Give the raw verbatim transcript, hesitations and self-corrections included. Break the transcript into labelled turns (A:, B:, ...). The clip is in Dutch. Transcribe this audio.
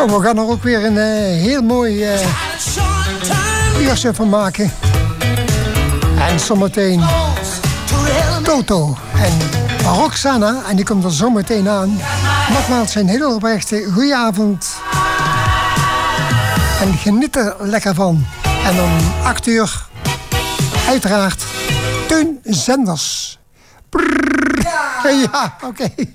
A: Zo, we gaan er ook weer een uh, heel mooi uh, uurtje van maken. En zometeen Toto en Roxana. En die komt er zometeen aan. Nogmaals, een heel oprechte goeie avond. En geniet er lekker van. En om acht uur, uiteraard, Teun Zenders. Brrr. Ja, ja oké. Okay.